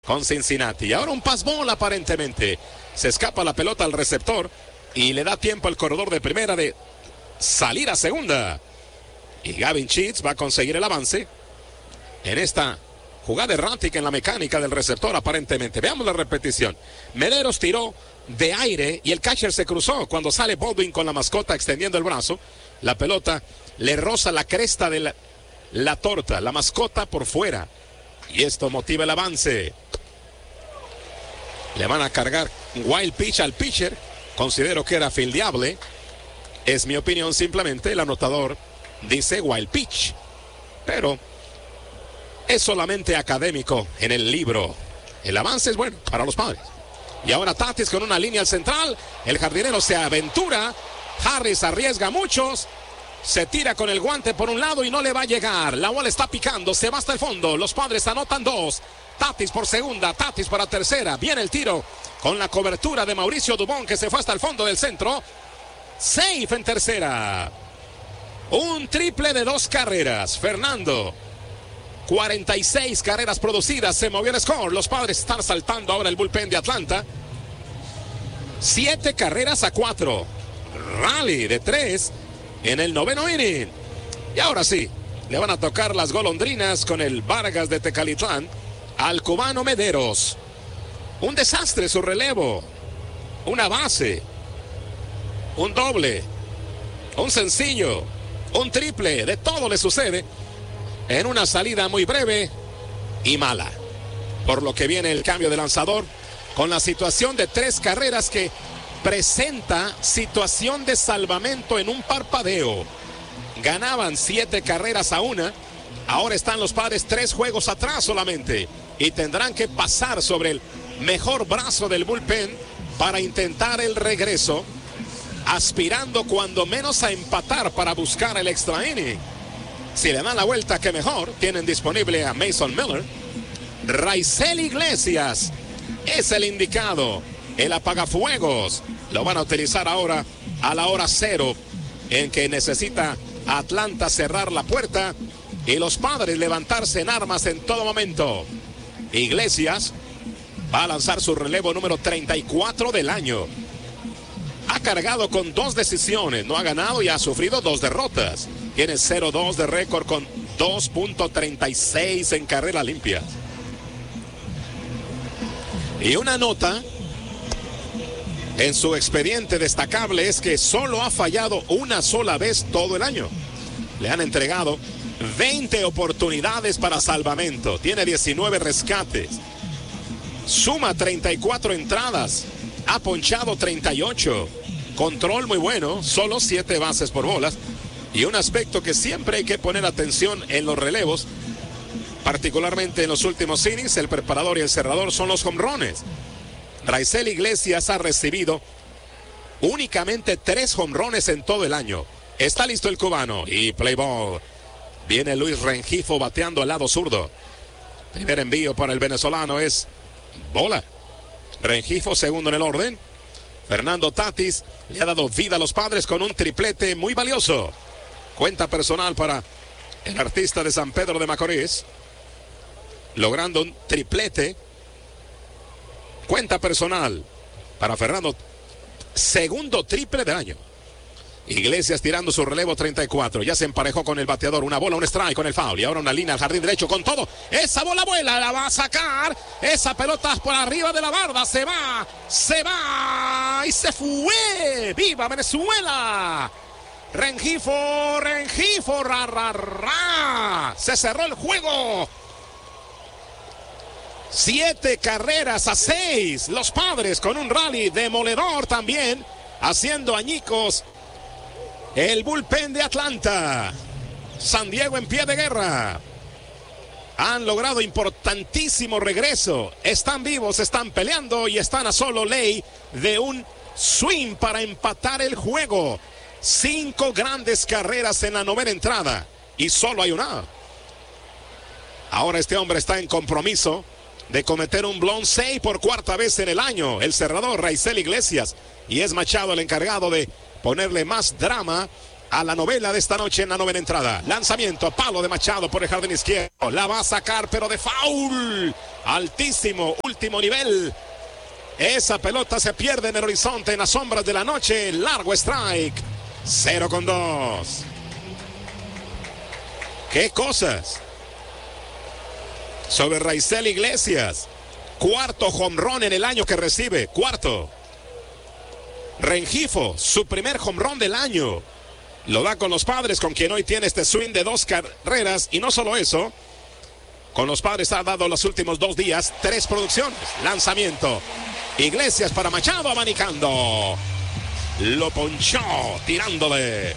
con Cincinnati. Y ahora un pasbol aparentemente. Se escapa la pelota al receptor y le da tiempo al corredor de primera de salir a segunda. Y Gavin Sheets va a conseguir el avance en esta jugada errática en la mecánica del receptor aparentemente. Veamos la repetición. Mederos tiró de aire y el catcher se cruzó. Cuando sale Baldwin con la mascota extendiendo el brazo, la pelota le roza la cresta de la torta, la mascota por fuera. Y esto motiva el avance. Le van a cargar wild pitch al pitcher. Considero que era fildeable. Es mi opinión simplemente. El anotador dice wild pitch. Pero es solamente académico en el libro. El avance es bueno para los Padres. Y ahora Tatis con una línea al central. El jardinero se aventura. Harris arriesga a muchos. Se tira con el guante por un lado y no le va a llegar. La bola está picando, se va hasta el fondo. Los Padres anotan 2. Tatis por segunda, Tatis para tercera. Viene el tiro con la cobertura de Mauricio Dubón, que se fue hasta el fondo del centro. Safe en tercera. Un triple de 2 carreras. Fernando. 46 carreras producidas. Se movió el score. Los Padres están saltando ahora el bullpen de Atlanta. 7 carreras a 4. Rally de 3 en el 9º inning. Y ahora sí, le van a tocar las golondrinas con el Vargas de Tecalitlán al cubano Mederos. Un desastre su relevo. Una base. Un doble. Un sencillo. Un triple. De todo le sucede en una salida muy breve y mala. Por lo que viene el cambio de lanzador con la situación de 3 carreras que presenta situación de salvamento en un parpadeo. Ganaban 7 carreras a 1. Ahora están los Padres 3 juegos atrás solamente. Y tendrán que pasar sobre el mejor brazo del bullpen para intentar el regreso. Aspirando cuando menos a empatar para buscar el extra inning. Si le dan la vuelta, que mejor. Tienen disponible a Mason Miller. Raisel Iglesias es el indicado. El apagafuegos lo van a utilizar ahora a la hora 0 en que necesita Atlanta cerrar la puerta y los Padres levantarse en armas en todo momento. Iglesias va a lanzar su relevo número 34 del año. Ha cargado con 2 decisiones, no ha ganado y ha sufrido 2 derrotas. Tiene 0-2 de récord con 2.36 en carrera limpia. Y una nota en su expediente destacable es que solo ha fallado una sola vez todo el año. Le han entregado 20 oportunidades para salvamento. Tiene 19 rescates. Suma 34 entradas. Ha ponchado 38. Control muy bueno. Solo 7 bases por bolas. Y un aspecto que siempre hay que poner atención en los relevos, particularmente en los últimos innings, el preparador y el cerrador, son los jonrones. Raisel Iglesias ha recibido únicamente 3 jonrones en todo el año. Está listo el cubano y play ball. Viene Luis Rengifo bateando al lado zurdo. Primer envío para el venezolano es bola. Rengifo segundo en el orden. Fernando Tatis le ha dado vida a los Padres con un triplete muy valioso. Cuenta personal para el artista de San Pedro de Macorís, logrando un triplete. Cuenta personal para Fernando, segundo triple del año. Iglesias tirando su relevo 34. Ya se emparejó con el bateador. Una bola, un strike con el foul. Y ahora una línea al jardín derecho con todo. Esa bola vuela, la va a sacar. Esa pelota por arriba de la barda. Se va y se fue. ¡Viva Venezuela! Rengifo, Se cerró el juego. 7 carreras a 6. Los Padres con un rally demoledor también, haciendo añicos el bullpen de Atlanta. San Diego en pie de guerra. Han logrado importantísimo regreso. Están vivos, están peleando y están a solo ley de un swing para empatar el juego. 5 grandes carreras en la 9ª entrada y solo hay una. Ahora este hombre está en compromiso de cometer un blown save por 4ª vez en el año. El cerrador Raisel Iglesias. Y es Machado el encargado de ponerle más drama a la novela de esta noche en la novena entrada. Lanzamiento, palo de Machado por el jardín izquierdo. La va a sacar, pero de foul. Altísimo, último nivel. Esa pelota se pierde en el horizonte, en las sombras de la noche. Largo strike. 0-2. ¿Qué cosas? Sobre Raisel Iglesias. Cuarto home run en el año que recibe. Cuarto. Rengifo, su primer home run del año. Lo da con los Padres, con quien hoy tiene este swing de 2 carreras. Y no solo eso, con los Padres ha dado los últimos 2 días 3 producciones. Lanzamiento. Iglesias para Machado, abanicando. Lo ponchó, tirándole.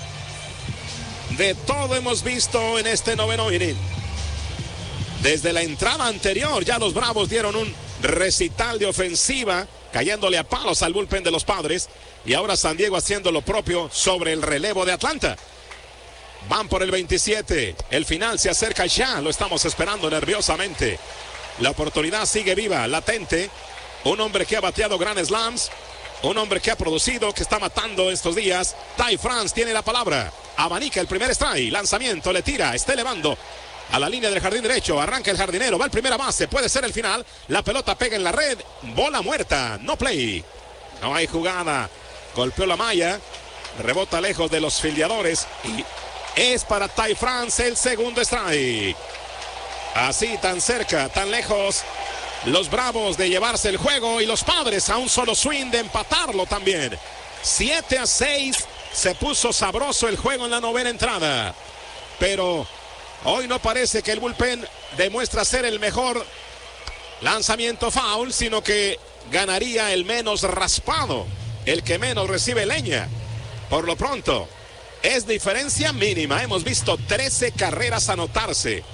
De todo hemos visto en este noveno inning. Desde la entrada anterior ya los Bravos dieron un recital de ofensiva, cayéndole a palos al bullpen de los Padres. Y ahora San Diego haciendo lo propio sobre el relevo de Atlanta. Van por el 27. El final se acerca ya. Lo estamos esperando nerviosamente. La oportunidad sigue viva, latente. Un hombre que ha bateado Grand Slams. Un hombre que ha producido, que está matando estos días. Ty France tiene la palabra. Abanica el primer strike. Lanzamiento, le tira, está elevando a la línea del jardín derecho. Arranca el jardinero, va al primera base. Puede ser el final. La pelota pega en la red. Bola muerta. No play. No hay jugada. Golpeó la malla. Rebota lejos de los fildeadores. Y es para Ty France el segundo strike. Así, tan cerca, tan lejos. Los Bravos de llevarse el juego. Y los Padres a un solo swing de empatarlo también. 7-6. Se puso sabroso el juego en la novena entrada. Pero hoy no parece que el bullpen demuestra ser el mejor. Lanzamiento foul, sino que ganaría el menos raspado, el que menos recibe leña. Por lo pronto, es diferencia mínima. Hemos visto 13 carreras anotarse,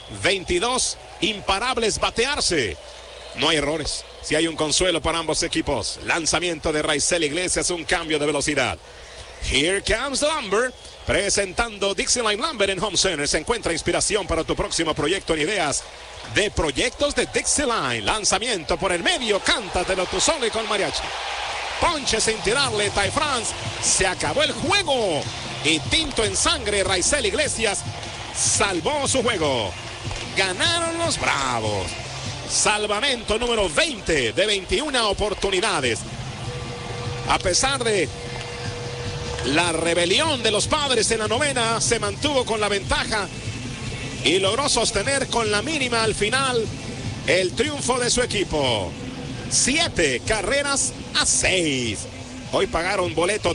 22 imparables batearse. No hay errores. Si hay un consuelo para ambos equipos. Lanzamiento de Raisel Iglesias, un cambio de velocidad. Here comes Lumber, presentando Dixieline Lumber en Home Center. Se encuentra inspiración para tu próximo proyecto en ideas de proyectos de Dixieline. Lanzamiento por el medio, cántatelo tú solo y con mariachi. Ponche sin tirarle, Ty France. Se acabó el juego. Y tinto en sangre, Raisel Iglesias salvó su juego. Ganaron los Bravos. Salvamento número 20 de 21 oportunidades. A pesar de la rebelión de los Padres en la novena, se mantuvo con la ventaja y logró sostener con la mínima al final el triunfo de su equipo. 7-6. Hoy pagaron boleto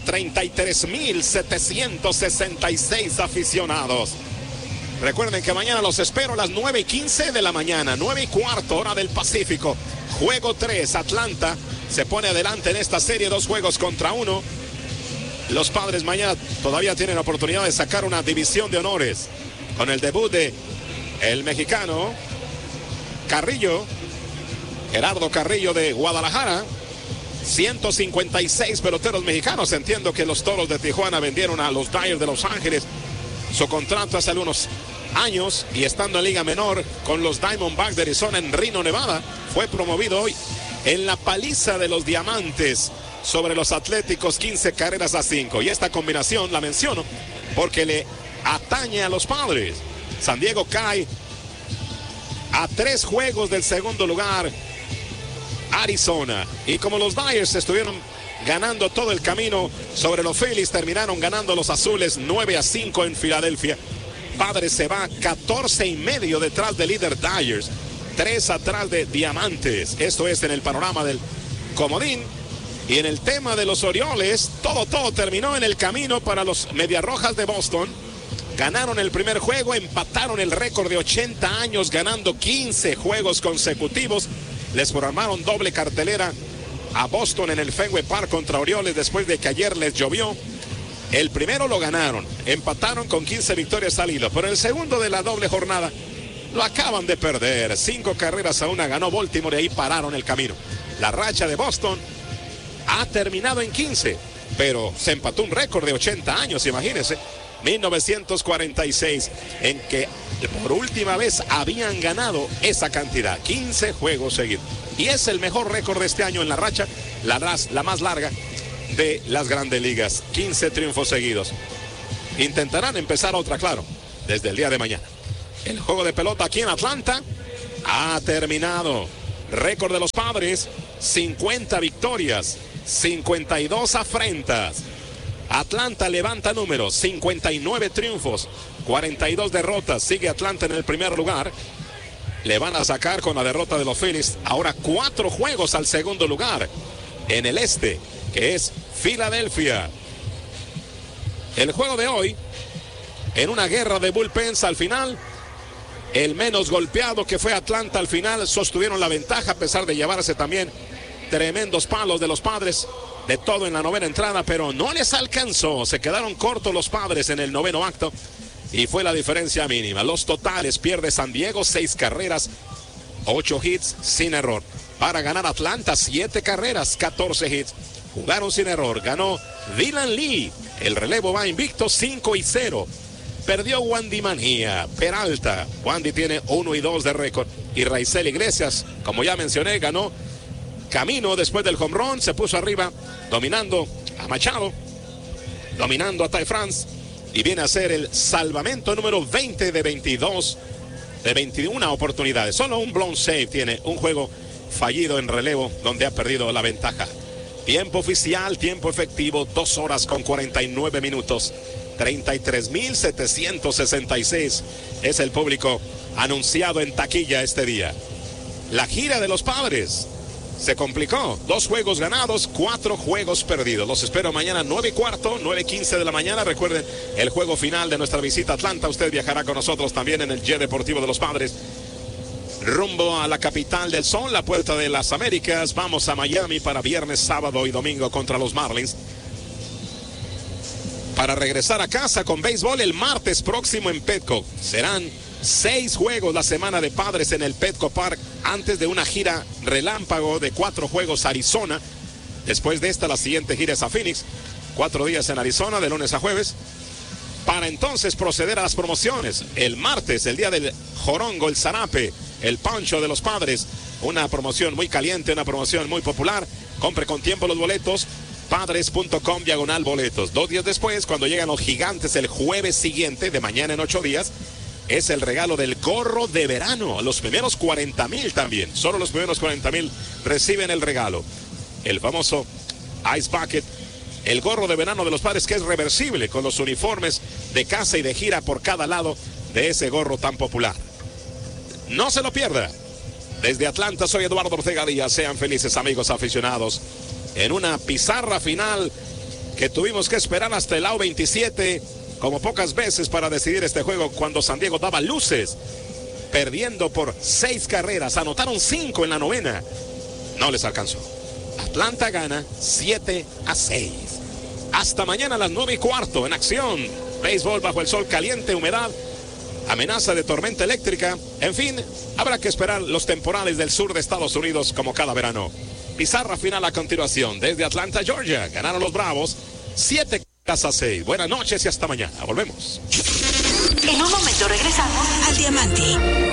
33,766 aficionados. Recuerden que mañana los espero a las 9:15 de la mañana, 9:15 hora del Pacífico. Juego 3, Atlanta se pone adelante en esta serie, 2-1. Los Padres mañana todavía tienen la oportunidad de sacar una división de honores con el debut de el mexicano Carrillo, Gerardo Carrillo de Guadalajara. 156 peloteros mexicanos. Entiendo que los Toros de Tijuana vendieron a los Dyers de Los Ángeles su contrato hace algunos años, y estando en Liga Menor con los Diamondbacks de Arizona en Reno, Nevada, fue promovido hoy en la paliza de los Diamantes sobre los Atléticos, 15-5. Y esta combinación la menciono porque le atañe a los Padres. San Diego cae a 3 juegos del segundo lugar, Arizona. Y como los Dyers estuvieron ganando todo el camino sobre los Phillies, terminaron ganando los Azules 9-5 en Filadelfia. Padres se va 14,5 detrás del líder Dyers, 3 atrás de Diamantes. Esto es en el panorama del comodín. Y en el tema de los Orioles, todo terminó en el camino para los Mediarrojas de Boston. Ganaron el primer juego, empataron el récord de 80 años, ganando 15 juegos consecutivos. Les programaron doble cartelera a Boston en el Fenway Park contra Orioles después de que ayer les llovió. El primero lo ganaron, empataron con 15 victorias al hilo, pero el segundo de la doble jornada lo acaban de perder. 5-1 ganó Baltimore y ahí pararon el camino. La racha de Boston ha terminado en 15, pero se empató un récord de 80 años, imagínense. 1946, en que por última vez habían ganado esa cantidad, 15 juegos seguidos. Y es el mejor récord de este año en la racha, la más larga de las grandes ligas, 15 triunfos seguidos. intentarán empezar otra, claro, desde el día de mañana. El juego de pelota aquí en Atlanta ha terminado. Récord de los Padres, 50 victorias, 52 afrentas. Atlanta levanta números, 59 triunfos, 42 derrotas. Sigue Atlanta en el primer lugar. Le van a sacar con la derrota de los Phillies ahora 4 juegos al segundo lugar en el este, que es Filadelfia. El juego de hoy, en una guerra de bullpens al final, el menos golpeado, que fue Atlanta, al final sostuvieron la ventaja a pesar de llevarse también tremendos palos de los Padres, de todo en la novena entrada, pero no les alcanzó. Se quedaron cortos los Padres en el noveno acto y fue la diferencia mínima. Los totales: pierde San Diego 6 carreras, 8 hits sin error. Para ganar Atlanta, 7 carreras, 14 hits. Jugaron sin error. Ganó Dylan Lee. El relevo va invicto, 5-0. Perdió Wandy Manía, Peralta. Wandy tiene 1-2 de récord. Y Raizel Iglesias, como ya mencioné, ganó camino después del home run. Se puso arriba, dominando a Machado, dominando a Ty France. Y viene a ser el salvamento número 20 de 22, de 21 oportunidades. Solo un blown save tiene, un juego fallido en relevo donde ha perdido la ventaja. Tiempo oficial, tiempo efectivo, 2 horas con 49 minutos. 33,766 es el público anunciado en taquilla este día. La gira de los Padres se complicó. 2 juegos ganados, 4 juegos perdidos. Los espero mañana 9:15, 9:15 de la mañana. Recuerden, el juego final de nuestra visita a Atlanta. Usted viajará con nosotros también en el jet deportivo de los Padres, rumbo a la capital del sol, la Puerta de las Américas. Vamos a Miami para viernes, sábado y domingo contra los Marlins, para regresar a casa con béisbol el martes próximo en Petco. Serán 6 juegos la semana de Padres en el Petco Park, antes de una gira relámpago de 4 juegos a Arizona. Después de esta, la siguiente gira es a Phoenix, 4 días en Arizona, de lunes a jueves, para entonces proceder a las promociones. El martes, el día del jorongo, el zarape, el poncho de los Padres, una promoción muy caliente, una promoción muy popular. Compre con tiempo los boletos, padres.com/boletos. 2 días después, cuando llegan los Gigantes el jueves siguiente, de mañana en 8 días, es el regalo del gorro de verano. Los primeros 40,000 también, solo los primeros 40,000 reciben el regalo. El famoso Ice Bucket, el gorro de verano de los Padres, que es reversible, con los uniformes de casa y de gira por cada lado de ese gorro tan popular. No se lo pierda. Desde Atlanta, soy Eduardo Ortega Díaz. Sean felices, amigos aficionados, en una pizarra final que tuvimos que esperar hasta el out 27, como pocas veces, para decidir este juego, cuando San Diego daba luces, perdiendo por 6 carreras. Anotaron 5 en la novena, no les alcanzó. Atlanta gana 7-6. Hasta mañana a las 9:15 en acción. Béisbol bajo el sol caliente, humedad, amenaza de tormenta eléctrica. En fin, habrá que esperar los temporales del sur de Estados Unidos como cada verano. Pizarra final a continuación. Desde Atlanta, Georgia, ganaron los Bravos 7-6. Buenas noches y hasta mañana. Volvemos. En un momento regresamos al Diamante.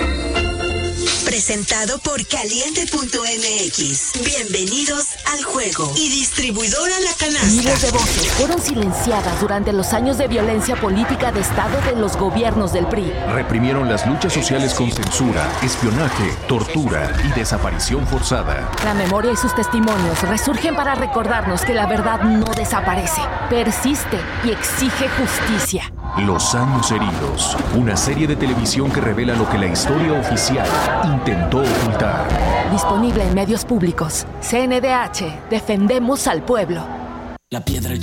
Presentado por Caliente.mx. Bienvenidos al juego. Y distribuidora La Canasta. Miles de voces fueron silenciadas durante los años de violencia política de Estado de los gobiernos del PRI. Reprimieron las luchas sociales con censura, espionaje, tortura y desaparición forzada. La memoria y sus testimonios resurgen para recordarnos que la verdad no desaparece, persiste y exige justicia. Los años heridos, una serie de televisión que revela lo que la historia oficial intentó ocultar. Disponible en medios públicos. CNDH, defendemos al pueblo. La piedra